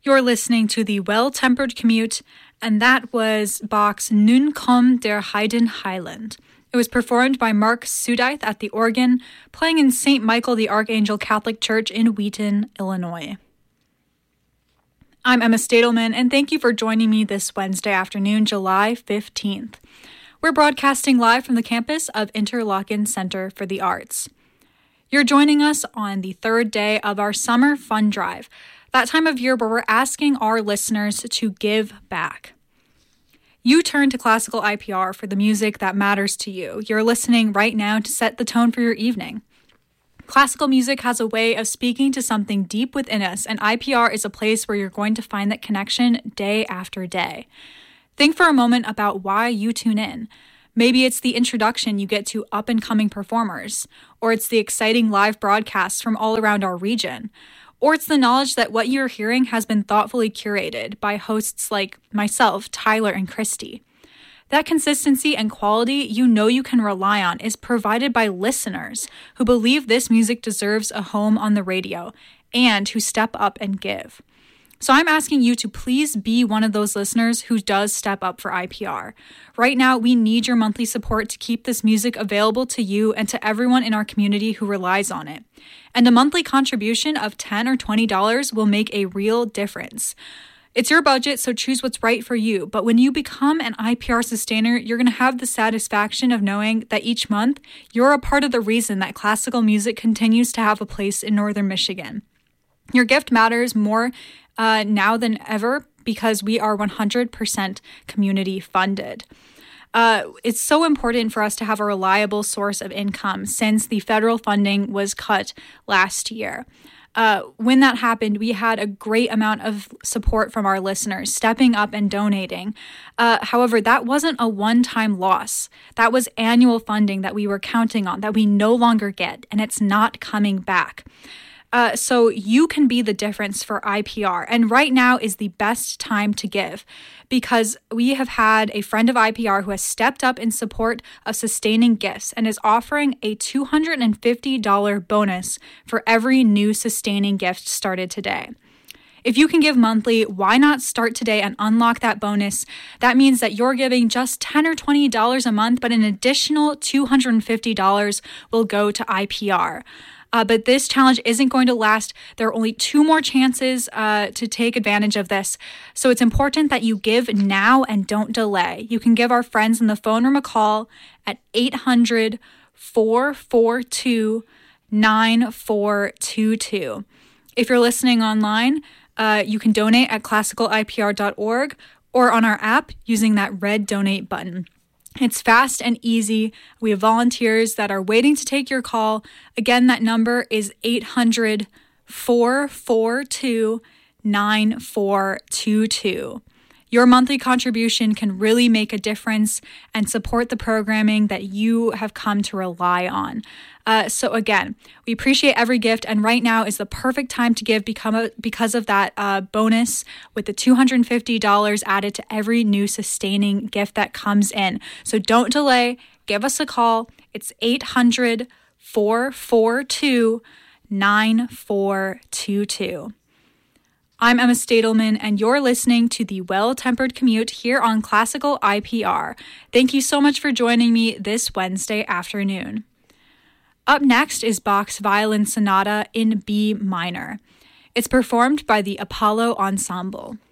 You're listening to the Well-Tempered Commute, and that was Bach's Nun komm der Heiden Heiland. It was performed by Mark Sudeith at the organ, playing in St. Michael the Archangel Catholic Church in Wheaton, Illinois. I'm Emma Stadelman, and thank you for joining me this Wednesday afternoon, July 15th. We're broadcasting live from the campus of Interlochen Center for the Arts. You're joining us on the third day of our Summer Fund Drive, that time of year where we're asking our listeners to give back. You turn to classical IPR for the music that matters to you. You're listening right now to set the tone for your evening. Classical music has a way of speaking to something deep within us, and IPR is a place where you're going to find that connection day after day. Think for a moment about why you tune in. Maybe it's the introduction you get to up-and-coming performers, or it's the exciting live broadcasts from all around our region, or it's the knowledge that what you're hearing has been thoughtfully curated by hosts like myself, Tyler, and Christy. That consistency and quality you know you can rely on is provided by listeners who believe this music deserves a home on the radio and who step up and give. So I'm asking you to please be one of those listeners who does step up for IPR. Right now, we need your monthly support to keep this music available to you and to everyone in our community who relies on it. And a monthly contribution of $10 or $20 will make a real difference. It's your budget, so choose what's right for you. But when you become an IPR sustainer, you're going to have the satisfaction of knowing that each month, you're a part of the reason that classical music continues to have a place in Northern Michigan. Your gift matters more now than ever because we are 100% community funded. It's so important for us to have a reliable source of income since the federal funding was cut last year. When that happened, we had a great amount of support from our listeners stepping up and donating. However, that wasn't a one-time loss. That was annual funding that we were counting on that we no longer get, and it's not coming back. So you can be the difference for IPR. And right now is the best time to give because we have had a friend of IPR who has stepped up in support of sustaining gifts and is offering a $250 bonus for every new sustaining gift started today. If you can give monthly, why not start today and unlock that bonus? That means that you're giving just $10 or $20 a month, but an additional $250 will go to IPR. But this challenge isn't going to last. There are only 2 more chances to take advantage of this. So it's important that you give now and don't delay. You can give our friends in the phone room a call at 800-442-9422. If you're listening online, you can donate at classicalipr.org or on our app using that red donate button. It's fast and easy. We have volunteers that are waiting to take your call. Again, that number is 800-442-9422. Your monthly contribution can really make a difference and support the programming that you have come to rely on. So again, we appreciate every gift, and right now is the perfect time to give because of that bonus with the $250 added to every new sustaining gift that comes in. So don't delay. Give us a call. It's 800-442-9422. I'm Emma Stadelman, and you're listening to the Well-Tempered Commute here on Classical IPR. Thank you so much for joining me this Wednesday afternoon. Up next is Bach's Violin Sonata in B minor. It's performed by the Apollo Ensemble.